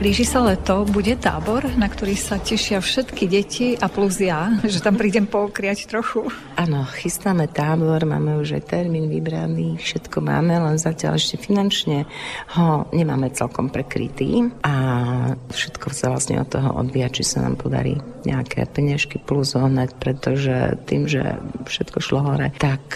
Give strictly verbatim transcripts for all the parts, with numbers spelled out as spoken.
Blíži sa leto, bude tábor, na ktorý sa tešia všetky deti a plus ja, že tam prídem pookriať trochu. Áno, chystáme tábor, máme už aj termín vybraný, všetko máme, len zatiaľ ešte finančne ho nemáme celkom prekrytý a všetko sa vlastne od toho odvíja, či sa nám podarí nejaké peniažky plus ohnať, pretože tým, že všetko šlo hore, tak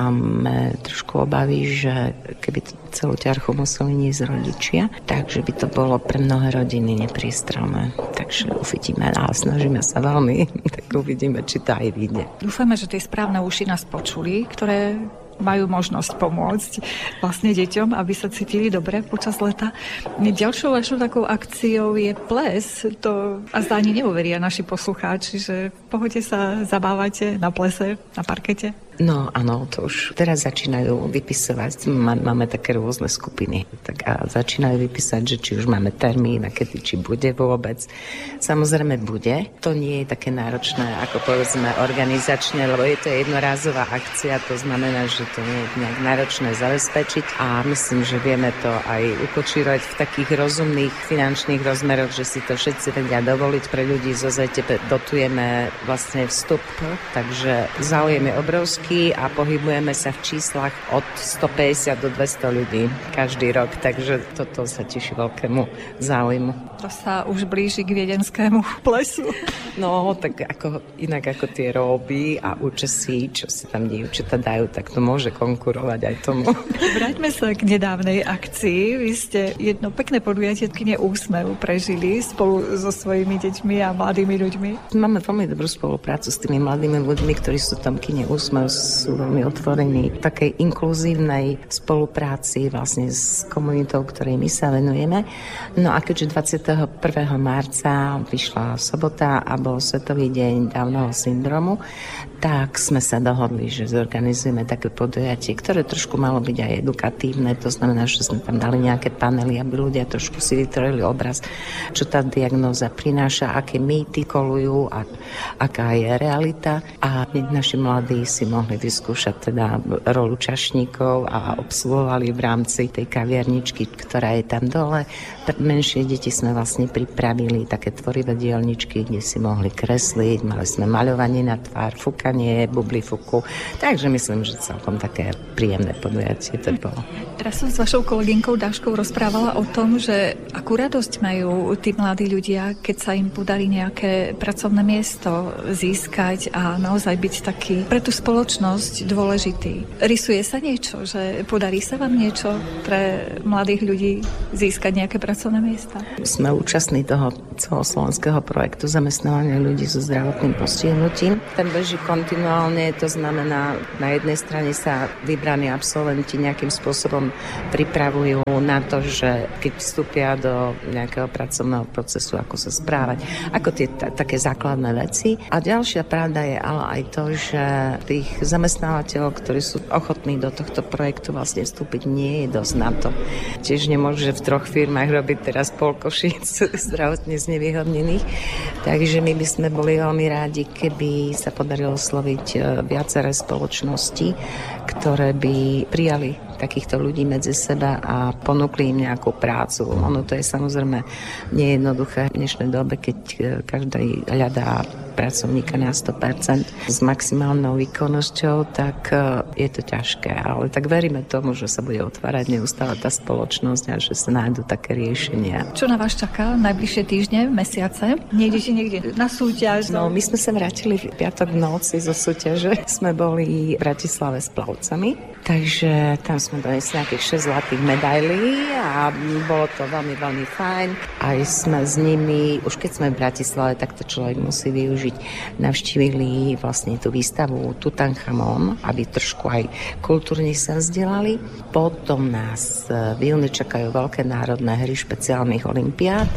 máme trošku obavy, že keby celú ťarchu museli niesť rodičia, takže by to bolo pre mnohé rodiny nepriestrelné. Takže uvidíme a snažíme sa veľmi, tak uvidíme, či to aj vyjde. Dúfame, že tie správne uši nás počuli, ktoré majú možnosť pomôcť vlastne deťom, aby sa cítili dobre počas leta. Ďalšou vašou takou akciou je ples. To a zdá ani neuveria naši poslucháči, že v pohode sa zabávate na plese, na parkete. No áno, to už teraz začínajú vypisovať, máme také rôzne skupiny, tak a začínajú vypísať, že či už máme termín a kedy, či bude vôbec. Samozrejme bude, to nie je také náročné, ako povedzme organizačne, lebo je to jednorázová akcia, to znamená, že to nie je nejak náročné zabezpečiť a myslím, že vieme to aj ukočírovať v takých rozumných finančných rozmeroch, že si to všetci vedia dovoliť. Pre ľudí zo zet té pé dotujeme vlastne vstup, takže záujem je obrovský a pohybujeme sa v číslach od stopäťdesiat do dvesto ľudí každý rok, takže toto sa teší veľkému záujmu. To sa už blíži k viedenskému plesu. No, tak ako, inak ako tie róby a účesy, čo si tam dievčatá dajú, tak to môže konkurovať aj tomu. Vráťme sa k nedávnej akcii. Vy ste jedno pekné podujatie v kine Úsmev prežili spolu so svojimi deťmi a mladými ľuďmi. Máme veľmi dobrú spoluprácu s tými mladými ľuďmi, ktorí sú tam v kine Úsmev, sú veľmi otvorení v takej inkluzívnej spolupráci vlastne s komunitou, ktorej my sa venujeme. No a keďže dvadsiateho prvého marca vyšla sobota a bol Svetový deň Downovho syndromu, tak sme sa dohodli, že zorganizujeme také podujatie, ktoré trošku malo byť aj edukatívne. To znamená, že sme tam dali nejaké panely, aby ľudia trošku si vytvorili obraz, čo tá diagnóza prináša, aké mýty kolujú a aká je realita. A naši mladí si mohli vyskúšať teda rolu čašníkov a obsluhovali v rámci tej kaviarničky, ktorá je tam dole. Pre menšie deti sme vlastne pripravili také tvorivé dielničky, kde si mohli kresliť, mali sme maľovanie na tvár, fúkanie, bublifuku. Takže myslím, že celkom také príjemné podujatie to bolo. Teraz som s vašou kolegynkou Dáškou rozprávala o tom, že akú radosť majú tí mladí ľudia, keď sa im podarí nejaké pracovné miesto získať a naozaj byť taký pre tú spoločnosť dôležitý. Rysuje sa niečo, že podarí sa vám niečo pre mladých ľudí získať nejaké pracovné miesta? Sme účastní toho celoslovenského projektu zamestnávania ľudí so zdravotným postihnutím. Ten beží kontinuálne, to znamená, na jednej strane sa vybraní absolventi nejakým spôsobom pripravujú na to, že keď vstúpia do nejakého pracovného procesu, ako sa správať, ako tie t- také základné veci. A ďalšia pravda je ale aj to, že tých zamestnávateľov, ktorí sú ochotní do tohto projektu vlastne vstúpiť, nie je dosť na to. Tiež nemôže v troch firmách robiť teraz pol Košíc zdravotne znevýhodnených. Takže my by sme boli veľmi rádi, keby sa podarilo osloviť viaceré spoločnosti, ktoré by prijali takýchto ľudí medzi seba a ponúkli im nejakú prácu. Ono to je samozrejme nejednoduché v dnešnej dobe, keď každý hľadá pracovníka na sto percent s maximálnou výkonnosťou, tak je to ťažké. Ale tak veríme tomu, že sa bude otvárať neustále tá spoločnosť a že sa nájdú také riešenia. Čo na vás čaká najbližšie týždne, mesiace? Nejdete niekde na súťaž? No, my sme sa vrátili v piatok v noci zo súťaže. Sme boli v Bratislave s plavcami, takže tam sme donesli nejakých šesť zlatých medailí a bolo to veľmi, veľmi fajn. Aj sme s nimi, už keď sme v Bratislave, tak to človek musí využiť. Navštívili vlastne tú výstavu Tutanchamón, aby trošku aj kultúrne sa vzdelali. Potom nás v júni čakajú veľké národné hry špeciálnych olympiád,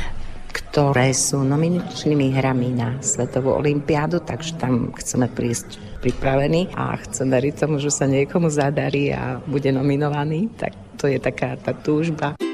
ktoré sú nominačnými hrami na Svetovú olympiádu, takže tam chceme prísť pripravení a chcem veriť tomu, že sa niekomu zadarí a bude nominovaný, tak to je taká tá túžba.